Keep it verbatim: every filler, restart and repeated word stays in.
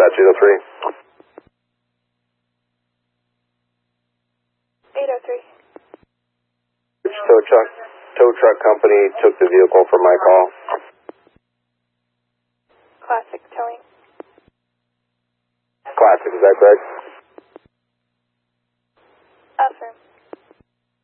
dispatch eight oh three. eight oh three. Which tow truck, tow truck company took the vehicle for my call? Classic towing. Classic, is that correct?